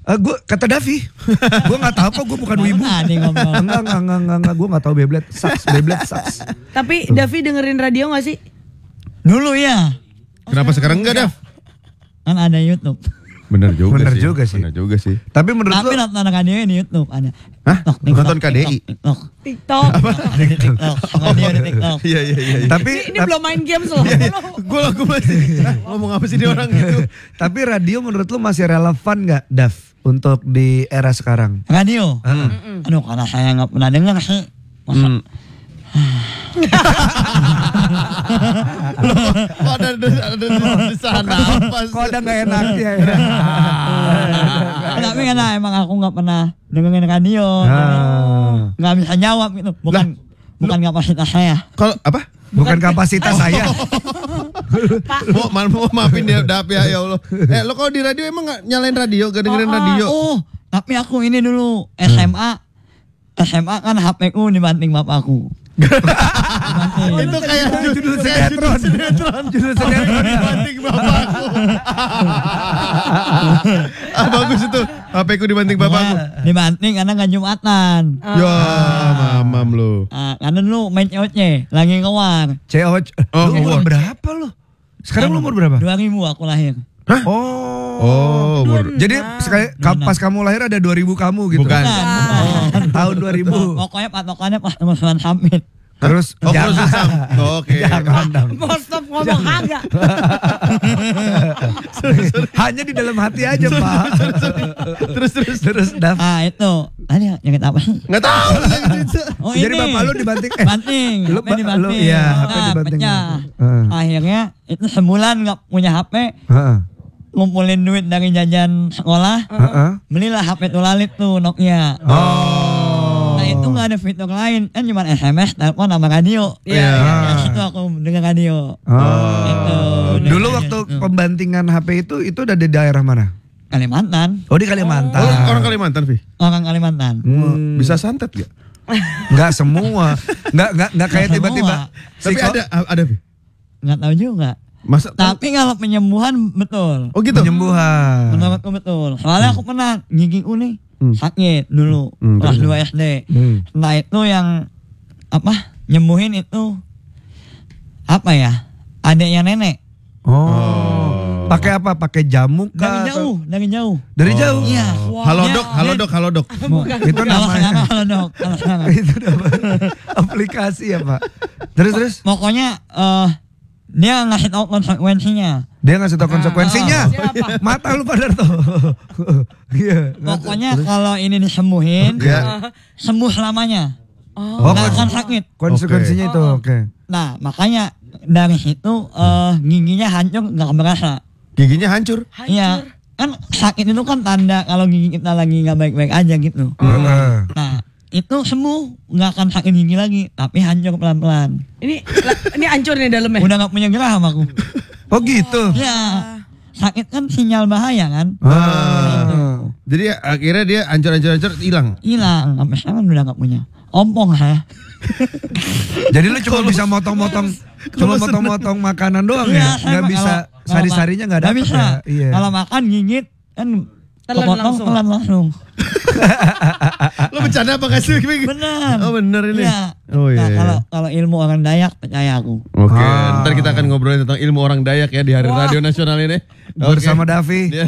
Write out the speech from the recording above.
Gue kata Davi, gue nggak tahu kok, gue bukan wibu. Enggak, gue nggak tahu Beyblade sucks. Tapi Davi dengerin radio nggak sih? Dulu ya. Kenapa sekarang enggak, Dav? Kan ada YouTube. Bener juga sih. Tapi menurut Tapi lo, nonton radio di YouTube ada. Hah? Nonton KDI? TikTok. Ada di TikTok. Radio di TikTok. Iya. tapi Ini belum main games loh. Gue masih ngomong apa sih dia orang gitu. tapi radio menurut lo masih relevan nggak, Dav, untuk di era sekarang? Radio. Aduh, karena saya nggak pernah dengar sih. Masa Kok ada di sana apa sih? Kok ada nggak enaknya ya? tapi karena emang aku nggak pernah dengerin radio, nggak bisa jawab gitu. Bukan kapasitas saya. Kalau apa? Bukan kapasitas saya. Maafin dia, Dap ya Allah. Lo kalau di radio emang nggak nyalain radio, gak dengerin radio? Tapi aku ini dulu SMA kan HP ku dibanting bapakku. Itu kayak judul sinetron. Judul sinetron dibanting bapakku. Bagus itu. HP ku dibanting bapakku. Dibanting karena nggak Jumatan. Ya, mamam lo. Karena dulu main COC lagi keluar. Lu umur berapa lo? Sekarang lu umur berapa? 2000 aku lahir. Hah? Jadi pas kamu lahir ada 2000 kamu gitu? Bukan. Tahun 2000. Pokoknya patokannya pas teman Hamid. Terus Oke. Mau stop ngomong kagak. Hanya di dalam hati aja, Pak. Terus Dav. Itu. Tadi nyakit apa sih? Enggak tahu. Oh, jadi ini. bapak lu dibanting. Banting. Lu dibanting. Iya, HP dibanting. Pecah. Akhirnya itu sebulan nggak punya HP. Ngumpulin duit dari jajan sekolah. Belilah HP tulalit tuh Nokia. Nah itu nggak ada fitur lain, kan cuma SMS, telepon sama radio. Iya. Itu aku dengar radio. Itu. Dulu waktu pembantingan HP itu udah di daerah mana? Kalimantan. Oh, di Kalimantan. Orang Kalimantan, Vi? Orang Kalimantan. Bisa santet gak? Enggak semua. Enggak kayak tiba-tiba. Tapi ada, Vi? Enggak tahu juga. Masa, tapi kalau penyembuhan betul. Oh gitu? Penyembuhan. Menurutku betul. Soalnya aku pernah gigiku nih sakit dulu kelas 2 SD. Nah itu yang nyembuhin itu apa ya? Adiknya nenek. Pakai apa? Pakai jamu kah? Dari jauh. Dari jauh? Iya. Halodoc. Itu namanya. Halodoc. Itu namanya aplikasi ya, Pak. Terus? Pokoknya dia ngasih tahu konsekuensinya. Mata lu pada tuh. Iya. Pokoknya kalau ini disembuhin, sembuh selamanya. Nggak akan sakit. Konsekuensinya itu, oke. Nah, makanya dari situ giginya hancur nggak berasa. Giginya hancur? Iya. Kan sakit itu kan tanda kalau gigi kita lagi nggak baik-baik aja gitu. Nah, itu sembuh, nggak akan sakit gigi lagi, tapi hancur pelan-pelan. Ini hancur nih dalamnya. Udah nggak punya geraham aku. Oh gitu. Ya, sakit kan sinyal bahaya kan. Jadi akhirnya dia hancur hilang. Hilang, sampai sekarang udah nggak punya. Ompong ya. Jadi lu cuma bisa motong-motong makanan doang ya? Nggak bisa sari-sarinya nggak ada. Nggak bisa. Iya. Kalau makan gigit kan telan langsung. Lo bercanda apa kasih? Benar. Oh benar ini. Iya. Oh iya. Nah, kalau ilmu orang Dayak percaya aku. Oke, ntar kita akan ngobrolin tentang ilmu orang Dayak ya di Hari Radio Nasional ini. Bersama Davi.